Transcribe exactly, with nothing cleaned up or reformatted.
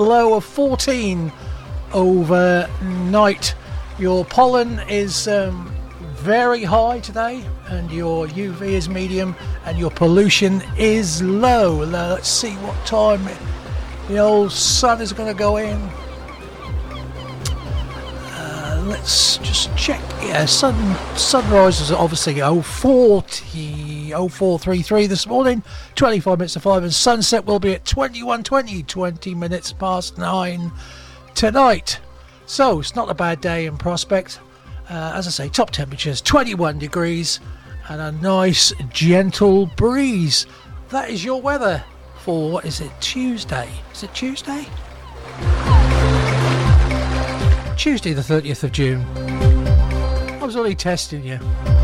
low of fourteen overnight. Your pollen is um, very high today, and your U V is medium, and your pollution is low. Let's see what time the old sun is going to go in. Uh, let's just check. Yeah, sun sunrise is obviously oh forty, oh four thirty-three this morning, twenty-five minutes to five, and sunset will be at twenty-one twenty, twenty minutes past nine tonight. So it's not a bad day in Prospect. Uh, as I say, top temperatures twenty-one degrees and a nice gentle breeze. That is your weather for, what is it, Tuesday? Is it Tuesday? Tuesday the thirtieth of June. I was only testing you.